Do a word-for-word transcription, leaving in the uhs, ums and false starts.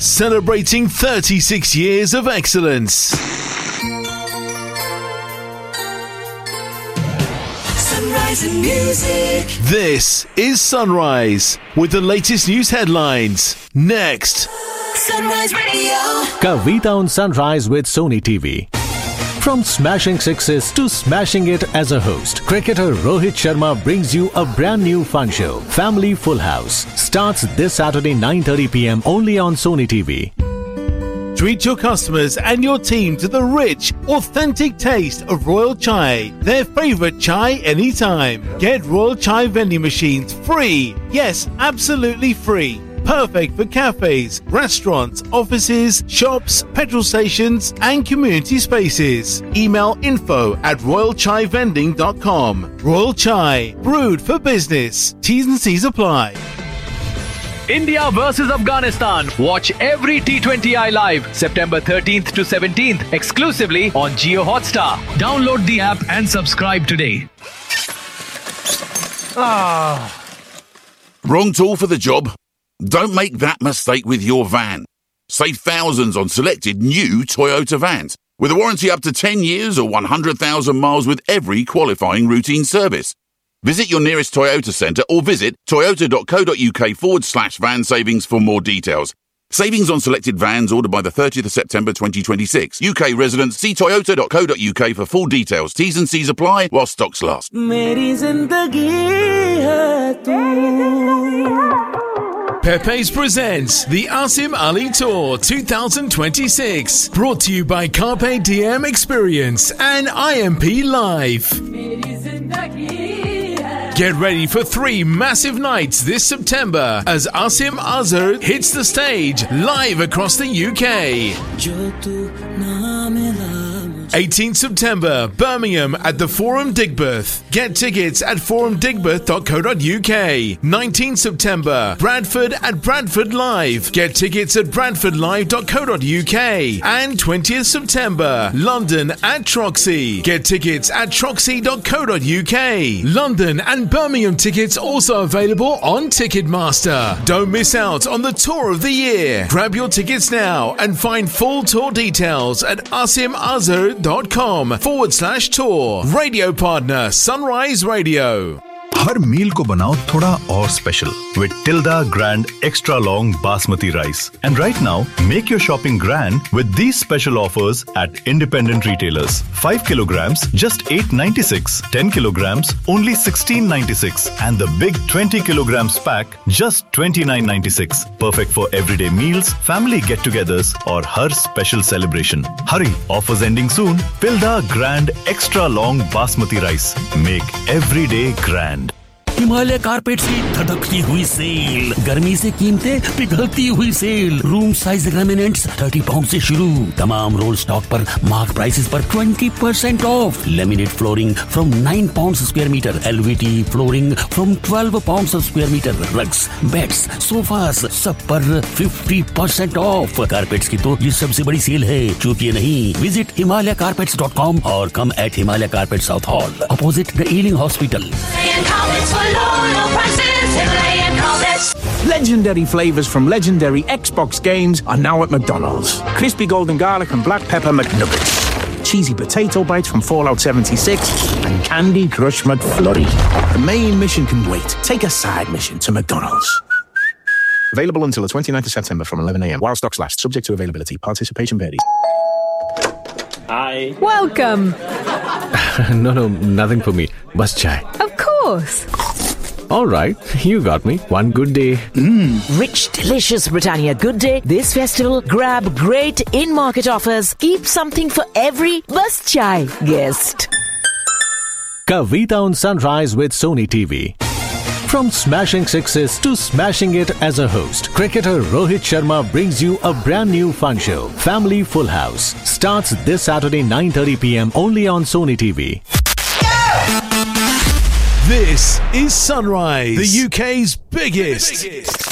celebrating thirty-six years of excellence. Sunrise and music. This is Sunrise with the latest news headlines. Next. Sunrise Radio. Kavita on Sunrise with Sony T V. From smashing sixes to smashing it as a host, cricketer Rohit Sharma brings you a brand new fun show. Family Full House starts this Saturday nine thirty p.m. only on Sony T V. Treat your customers and your team to the rich, authentic taste of Royal Chai, their favorite chai anytime. Get Royal Chai vending machines free. Yes, absolutely free. Perfect for cafes, restaurants, offices, shops, petrol stations, and community spaces. Email info at royal chai vending dot com. Royal Chai, brewed for business. T's and C's apply. India versus Afghanistan. Watch every T twenty I live September thirteenth to seventeenth exclusively on Jio Hotstar. Download the app and subscribe today. Ah. Wrong tool for the job? Don't make that mistake with your van. Save thousands on selected new Toyota vans with a warranty up to ten years or one hundred thousand miles with every qualifying routine service. Visit your nearest Toyota centre or visit toyota.co.uk forward slash van savings for more details. Savings on selected vans ordered by the thirtieth of September twenty twenty-six. U K residents, see toyota.co.uk for full details. T's and C's apply while stocks last. Pepe's presents the Asim Ali Tour twenty twenty-six. Brought to you by Carpe Diem Experience and I M P Live. Get ready for three massive nights this September as Asim Azhar hits the stage live across the U K. eighteenth September, Birmingham at the Forum Digbeth. Get tickets at forum digbeth dot co dot uk. nineteenth September, Bradford at Bradford Live. Get tickets at bradford live dot co dot uk. And twentieth September, London at Troxy. Get tickets at troxy dot co dot uk. London and Birmingham tickets also available on Ticketmaster. Don't miss out on the tour of the year. Grab your tickets now and find full tour details at asimazhar.com forward slash tour. Radio partner Sunrise Radio. हर मील को बनाओ थोड़ा और special with Tilda Grand Extra Long Basmati Rice. And right now, make your shopping grand with these special offers at independent retailers. five kilograms, just eight ninety-six. ten kilograms, only sixteen ninety-six. And the big twenty kilograms pack, just twenty-nine ninety-six. Perfect for everyday meals, family get-togethers, or her special celebration. Hurry, offers ending soon. Tilda Grand Extra Long Basmati Rice. Make every day grand. Himalaya carpets की धड़कती हुई cell, गर्मी से कीमतें पिघलती हुई cell, room size laminates तीस pound से शुरू, तमाम रोल स्टॉक पर मार्क प्राइसेस पर बीस percent of, laminate flooring from nine pound square metre, एलवीटी flooring from twelve pound square metre, rugs, beds, sofas सब पर पचास परसेंट ऑफ। कारपेट्स की तो ये सबसे बड़ी सेल है, चूकिए नहीं। Visit Himalaya carpets dot com और कम eight Himalaya carpet south hall, opposite the ailing hospital. Legendary flavours from legendary Xbox games are now at McDonald's. Crispy golden garlic and black pepper McNuggets. Cheesy potato bites from Fallout seventy-six and Candy Crush McFlurry. The main mission can wait. Take a side mission to McDonald's. Available until the twenty-ninth of September from eleven a.m. while stocks last. Subject to availability. Participation varies. Hi. Welcome. No, no, nothing for me. Bus chai. Of course. All right, you got me. One good day. Mmm, rich, delicious Britannia Good Day. This festival, grab great in-market offers. Keep something for every Bus Chai guest. Kavita on Sunrise with Sony T V. From smashing sixes to smashing it as a host, cricketer Rohit Sharma brings you a brand new fun show. Family Full House starts this Saturday nine thirty p.m. only on Sony T V. This is Sunrise, the U K's biggest, biggest.